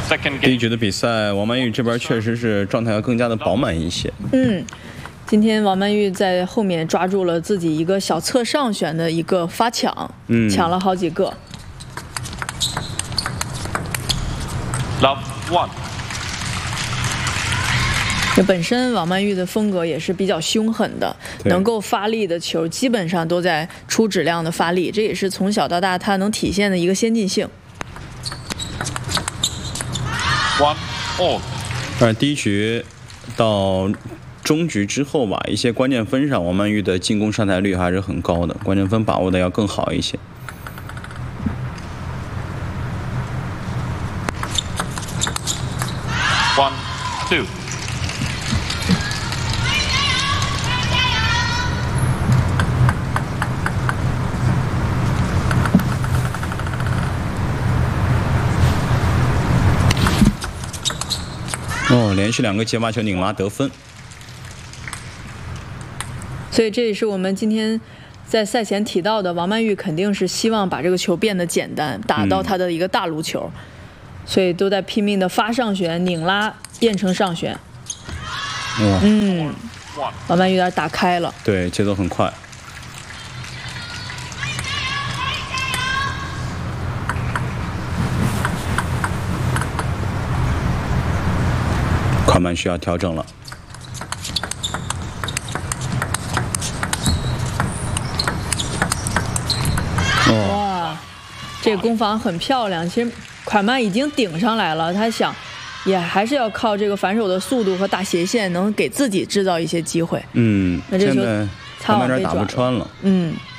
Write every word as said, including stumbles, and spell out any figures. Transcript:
第一局的比赛，王曼玉这边确实是状态要更加的饱满一些。 嗯，今天王曼玉在后面抓住了自己一个小侧上旋的一个发抢，嗯，抢了好几个。 Love one。 这本身王曼玉的风格也是比较凶狠的，能够发力的球基本上都在出质量的发力，这也是从小到大她能体现的一个先进性。 One all。 但是第一局到中局之后吧，一些关键分上，王曼玉的进攻上台率还是很高的，关键分把握的要更好一些。 One two。 哦，连续两个接发球拧拉得分。 所以这也是我们今天在赛前提到的，王曼玉肯定是希望把这个球变得简单，打到她的一个大路球，嗯、所以都在拼命的发上旋、拧拉变成上旋。 哇， 嗯，王曼玉有点打开了， 对，节奏很快。快慢需要调整了。 哇，这攻防很漂亮。其实快慢已经顶上来了，他想也还是要靠这个反手的速度和大斜线，能给自己制造一些机会。 嗯， 那这球擦网被打不穿了。 嗯。